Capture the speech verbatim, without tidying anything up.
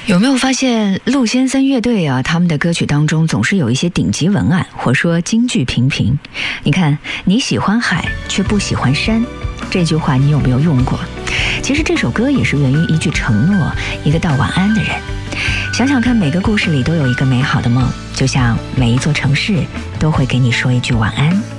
有没有发现陆先生乐队啊，他们的歌曲当中总是有一些顶级文案，或说金句频频。你看，你喜欢海却不喜欢山，这句话你有没有用过？其实这首歌也是源于一句承诺，一个道晚安的人。想想看，每个故事里都有一个美好的梦，就像每一座城市都会给你说一句晚安。